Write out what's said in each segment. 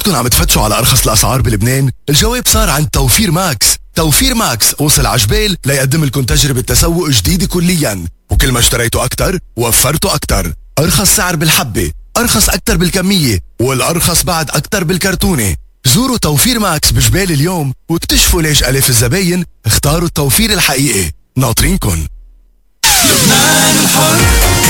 بعدكم عم تفتشوا على أرخص الأسعار بلبنان؟ الجواب صار عند توفير ماكس. توفير ماكس وصل عجبال ليقدم لكم تجربة تسوق جديدة كليا، وكل ما اشتريتوا أكتر وفرتوا أكتر. أرخص سعر بالحبة، أرخص أكتر بالكمية، والأرخص بعد أكتر بالكرتونة. زوروا توفير ماكس بجبال اليوم واكتشفوا ليش ألاف الزباين اختاروا التوفير الحقيقي. ناطرينكن. لبنان الحر.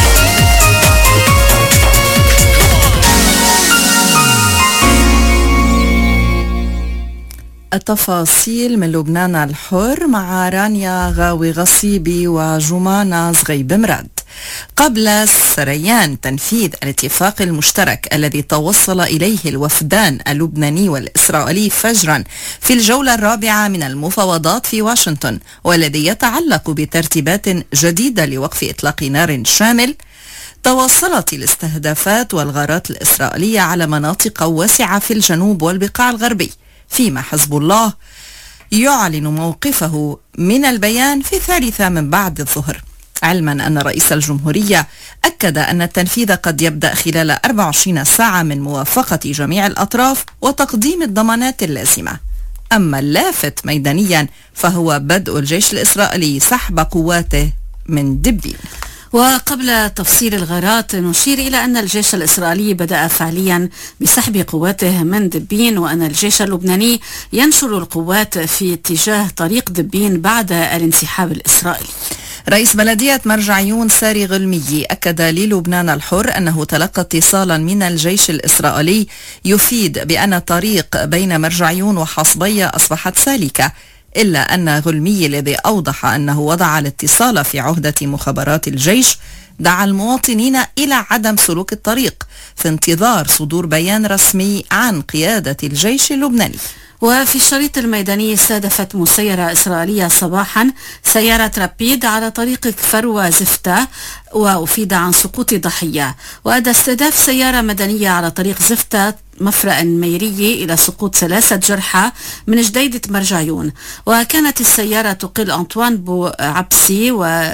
التفاصيل من لبنان الحر مع رانيا غاوي غصيبي وجمانة زغيب مراد. قبل سريان تنفيذ الاتفاق المشترك الذي توصل إليه الوفدان اللبناني والإسرائيلي فجرا في الجولة الرابعة من المفاوضات في واشنطن، والذي يتعلق بترتيبات جديدة لوقف إطلاق نار شامل، تواصلت الاستهدافات والغارات الإسرائيلية على مناطق واسعة في الجنوب والبقاع الغربي، فيما حزب الله يعلن موقفه من البيان في الثالثة من بعد الظهر، علما أن رئيس الجمهورية أكد أن التنفيذ قد يبدأ خلال 24 ساعة من موافقة جميع الأطراف وتقديم الضمانات اللازمة. أما اللافت ميدانيا فهو بدء الجيش الإسرائيلي سحب قواته من دبين. وقبل تفصيل الغارات نشير إلى أن الجيش الإسرائيلي بدأ فعليا بسحب قواته من دبين، وأن الجيش اللبناني ينشر القوات في اتجاه طريق دبين بعد الانسحاب الإسرائيلي. رئيس بلدية مرجعيون ساري غلمي أكد للبنان الحر أنه تلقى اتصالا من الجيش الإسرائيلي يفيد بأن الطريق بين مرجعيون وحصبية أصبحت سالكة، إلا أن غلمي الذي أوضح أنه وضع الاتصال في عهدة مخابرات الجيش دعا المواطنين إلى عدم سلوك الطريق في انتظار صدور بيان رسمي عن قيادة الجيش اللبناني. وفي الشريط الميداني استهدفت مسيرة إسرائيلية صباحا سيارة رابيد على طريق كفر وزفتة، وأفيد عن سقوط ضحية. وأدى استهداف سيارة مدنية على طريق زفتة مفرق ميرية إلى سقوط 3 جرحى من جديدة مرجعيون. وكانت السيارة تقل أنطوان بو عبسي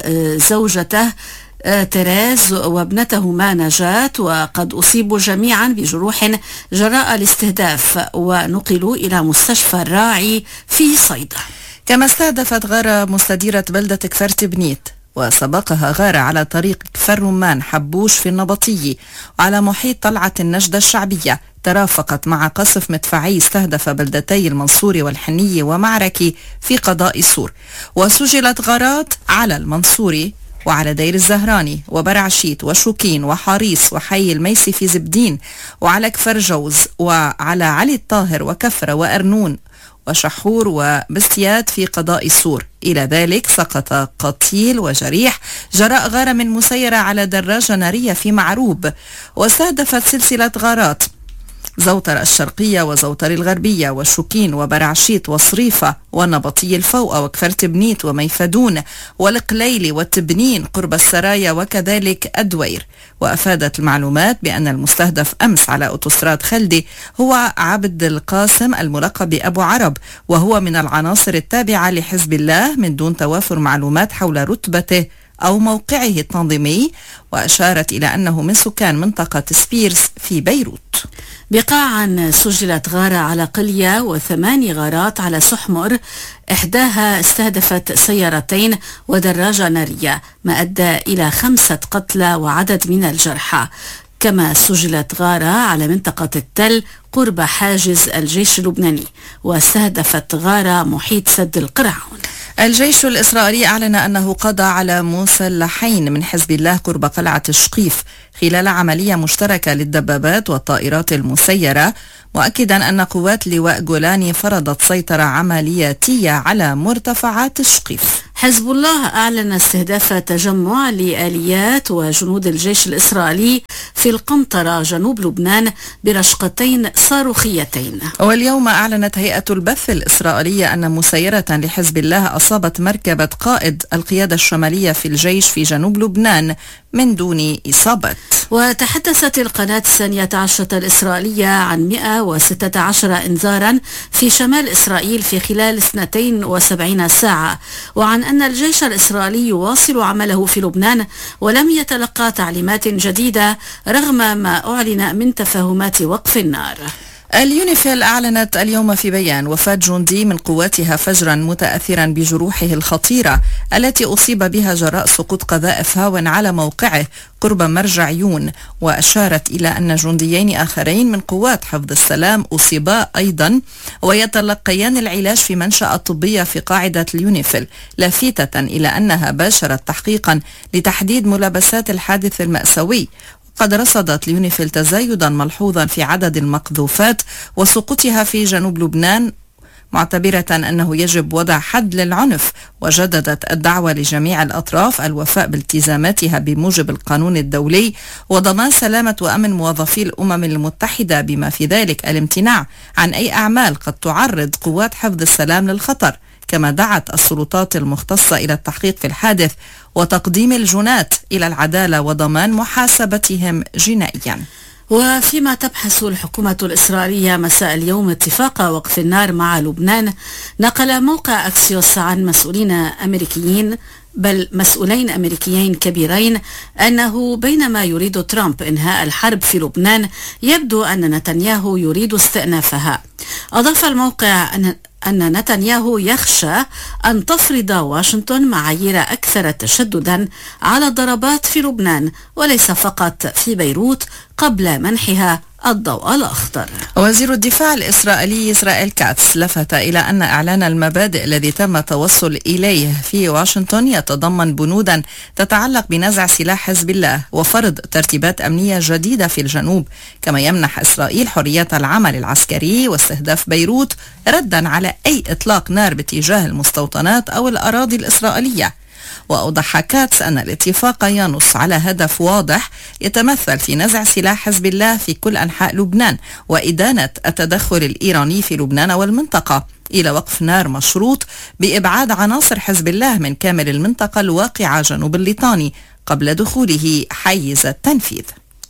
وزوجته تيريز وابنتهما نجاة، وقد أصيبوا جميعا بجروح جراء الاستهداف ونقلوا إلى مستشفى الراعي في صيدا. كما استهدفت غارة مستديرة بلدة كفر تبنيت، وسبقها غارة على طريق كفر رمان حبوش في النبطية وعلى محيط طلعة النجدة الشعبية، ترافقت مع قصف مدفعي استهدف بلدتي المنصوري والحنية ومعركي في قضاء سور. وسجلت غارات على المنصوري وعلى دير الزهراني وبرعشيت وشوكين وحاريس وحي الميسي في زبدين، وعلى كفر جوز وعلى علي الطاهر وكفرة وأرنون وشحور وبستيات في قضاء سور. إلى ذلك سقط قتيل وجريح جراء غارة من مسيرة على دراجة نارية في معروب. واستهدفت سلسلة غارات زوتر الشرقية وزوتر الغربية وشوكين وبرعشيت وصريفة والنبطي الفوقة وكفر تبنيت وميفدون والقليلي والتبنين قرب السرايا وكذلك أدوير. وأفادت المعلومات بأن المستهدف أمس على أوتوستراد خلدي هو عبد القاسم الملقب بأبو عرب، وهو من العناصر التابعة لحزب الله من دون توافر معلومات حول رتبته أو موقعه التنظيمي، وأشارت إلى أنه من سكان منطقة سبيرس في بيروت. بقاعا سجلت غارة على قلية و8 غارات على سحمر، إحداها استهدفت سيارتين ودراجة نارية، ما أدى إلى 5 قتلى وعدد من الجرحى. كما سجلت غارة على منطقة التل قرب حاجز الجيش اللبناني، واستهدفت غارة محيط سد القرعون. الجيش الإسرائيلي أعلن أنه قضى على مسلحين من حزب الله قرب قلعة الشقيف خلال عملية مشتركة للدبابات والطائرات المسيرة، مؤكدا أن قوات لواء جولاني فرضت سيطرة عملياتية على مرتفعات الشقيف. حزب الله أعلن استهداف تجمع لآليات وجنود الجيش الإسرائيلي في القنطرة جنوب لبنان برشقتين صاروخيتين. واليوم أعلنت هيئة البث الإسرائيلية أن مسيرة لحزب الله أصابت مركبة قائد القيادة الشمالية في الجيش في جنوب لبنان من دون إصابة. وتحدثت القناة 12 الإسرائيلية عن 116 إنذارا في شمال إسرائيل في خلال 72 ساعة، وعن أن الجيش الإسرائيلي يواصل عمله في لبنان ولم يتلقى تعليمات جديدة رغم ما أعلن من تفاهمات وقف النار. اليونيفيل أعلنت اليوم في بيان وفاة جندي من قواتها فجرا متأثرا بجروحه الخطيرة التي أصيب بها جراء سقوط قذائف هاون على موقعه قرب مرجع يون، وأشارت إلى أن جنديين آخرين من قوات حفظ السلام أصيبا أيضا ويتلقيان العلاج في منشأة طبية في قاعدة اليونيفيل، لافتة إلى أنها باشرت تحقيقا لتحديد ملابسات الحادث المأساوي. قد رصدت اليونيفيل تزايدا ملحوظا في عدد المقذوفات وسقوطها في جنوب لبنان، معتبرة أنه يجب وضع حد للعنف، وجددت الدعوة لجميع الأطراف الوفاء بالتزاماتها بموجب القانون الدولي وضمان سلامة وأمن موظفي الأمم المتحدة، بما في ذلك الامتناع عن أي أعمال قد تعرض قوات حفظ السلام للخطر. كما دعت السلطات المختصة إلى التحقيق في الحادث وتقديم الجنات إلى العدالة وضمان محاسبتهم جنائيا. وفيما تبحث الحكومة الإسرائيلية مساء اليوم اتفاق وقف النار مع لبنان، نقل موقع أكسيوس عن مسؤولين أمريكيين كبيرين أنه بينما يريد ترامب إنهاء الحرب في لبنان يبدو أن نتنياهو يريد استئنافها. أضاف الموقع أن نتنياهو يخشى أن تفرض واشنطن معايير أكثر تشددا على الضربات في لبنان وليس فقط في بيروت قبل منحها الضوء الأخضر. وزير الدفاع الإسرائيلي إسرائيل كاتس لفت إلى أن إعلان المبادئ الذي تم التوصل إليه في واشنطن يتضمن بنودا تتعلق بنزع سلاح حزب الله وفرض ترتيبات أمنية جديدة في الجنوب، كما يمنح إسرائيل حرية العمل العسكري واستهداف بيروت ردا على أي إطلاق نار باتجاه المستوطنات أو الأراضي الإسرائيلية. وأوضح كاتس أن الاتفاق ينص على هدف واضح يتمثل في نزع سلاح حزب الله في كل أنحاء لبنان وإدانة التدخل الإيراني في لبنان والمنطقة، إلى وقف نار مشروط بإبعاد عناصر حزب الله من كامل المنطقة الواقعة جنوب الليطاني قبل دخوله حيز التنفيذ.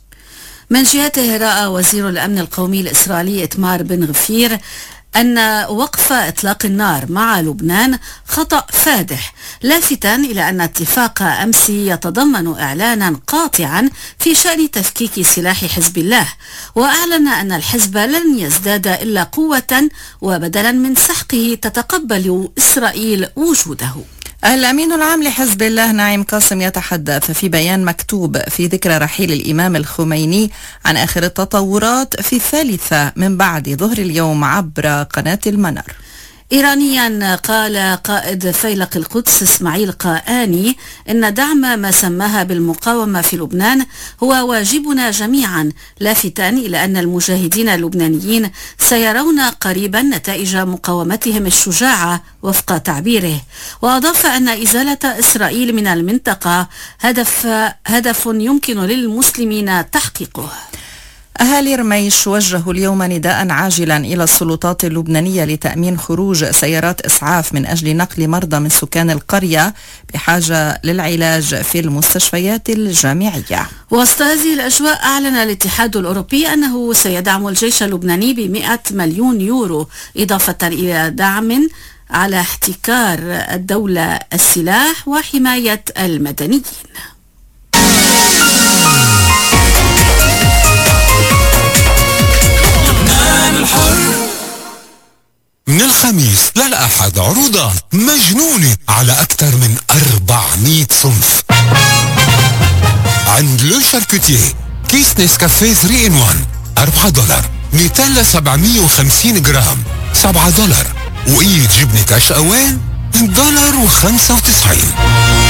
من جهته رأى وزير الأمن القومي الإسرائيلي إتمار بن غفير أن وقف إطلاق النار مع لبنان خطأ فادح، لافتا إلى أن اتفاق أمس يتضمن إعلانا قاطعا في شأن تفكيك سلاح حزب الله، وأعلن أن الحزب لن يزداد إلا قوة وبدلا من سحقه تتقبل إسرائيل وجوده. الأمين العام لحزب الله نعيم قاسم يتحدث في بيان مكتوب في ذكرى رحيل الإمام الخميني عن آخر التطورات في 3 من بعد ظهر اليوم عبر قناة المنار. إيرانيا قال قائد فيلق القدس إسماعيل قائاني إن دعم ما سماها بالمقاومة في لبنان هو واجبنا جميعا، لافتان إلى أن المجاهدين اللبنانيين سيرون قريبا نتائج مقاومتهم الشجاعة وفق تعبيره. وأضاف أن إزالة إسرائيل من المنطقة هدف يمكن للمسلمين تحقيقه. أهالي رميش وجهوا اليوم نداء عاجلا إلى السلطات اللبنانية لتأمين خروج سيارات إسعاف من أجل نقل مرضى من سكان القرية بحاجة للعلاج في المستشفيات الجامعية. وسط هذه الأجواء أعلن الاتحاد الأوروبي أنه سيدعم الجيش اللبناني ب100 مليون يورو إضافة إلى دعم على احتكار الدولة السلاح وحماية المدنيين. من الخميس للأحد عروضات مجنونة على أكثر من 400 صنف. عند لو شاركوتيه كيس نسكافيه 3 in 1 $4، 200 ل 750 جرام $7، وقية جبنة عشقوان $1.95.